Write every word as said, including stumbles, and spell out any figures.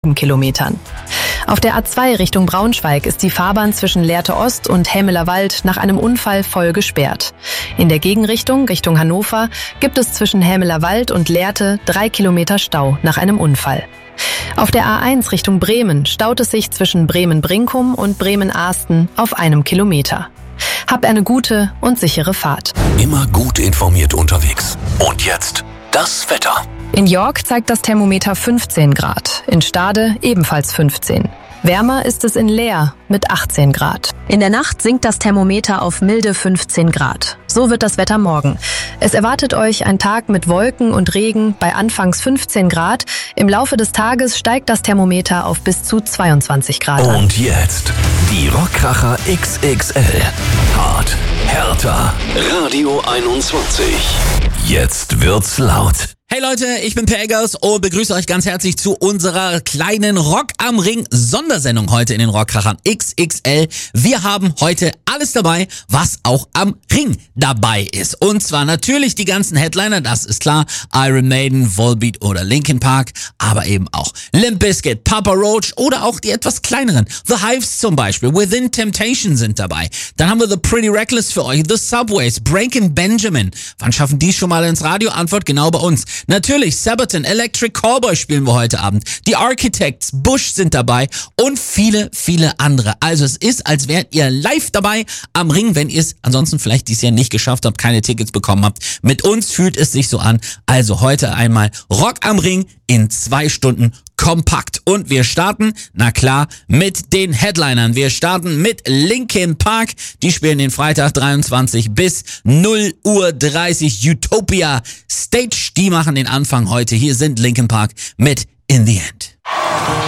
Kilometern. Auf der A zwei Richtung Braunschweig ist die Fahrbahn zwischen Lehrte Ost und Helmeler Wald nach einem Unfall voll gesperrt. In der Gegenrichtung, Richtung Hannover, gibt es zwischen Helmeler Wald und Lehrte drei Kilometer Stau nach einem Unfall. Auf der A eins Richtung Bremen staut es sich zwischen Bremen-Brinkum und Bremen-Ahsten auf einem Kilometer. Habt eine gute und sichere Fahrt. Immer gut informiert unterwegs. Und jetzt das Wetter. In York zeigt das Thermometer fünfzehn Grad, in Stade ebenfalls fünfzehn. Wärmer ist es in Leer mit achtzehn Grad. In der Nacht sinkt das Thermometer auf milde fünfzehn Grad. So wird das Wetter morgen. Es erwartet euch ein Tag mit Wolken und Regen bei anfangs fünfzehn Grad. Im Laufe des Tages steigt das Thermometer auf bis zu zweiundzwanzig Grad an. Und jetzt die Rockkracher X X L. Hart, härter, Radio einundzwanzig. Jetzt wird's laut. Hey Leute, ich bin Pegasus und begrüße euch ganz herzlich zu unserer kleinen Rock am Ring Sondersendung heute in den Rockkrachern X X L. Wir haben heute alles dabei, was auch am Ring dabei ist. Und zwar natürlich die ganzen Headliner, das ist klar, Iron Maiden, Volbeat oder Linkin Park, aber eben auch Limp Bizkit, Papa Roach oder auch die etwas kleineren, The Hives zum Beispiel, Within Temptation sind dabei. Dann haben wir The Pretty Reckless für euch, The Subways, Breaking Benjamin. Wann schaffen die schon mal ins Radio? Antwort genau bei uns. Natürlich, Sabaton, Electric Callboy spielen wir heute Abend. Die Architects, Bush sind dabei und viele, viele andere. Also es ist, als wärt ihr live dabei am Ring, wenn ihr es ansonsten vielleicht dieses Jahr nicht geschafft habt, keine Tickets bekommen habt. Mit uns fühlt es sich so an. Also heute einmal Rock am Ring in zwei Stunden kompakt. Und wir starten, na klar, mit den Headlinern. Wir starten mit Linkin Park. Die spielen den Freitag dreiundzwanzig bis null Uhr dreißig Utopia Stage. Die machen den Anfang heute. Hier sind Linkin Park mit In the End.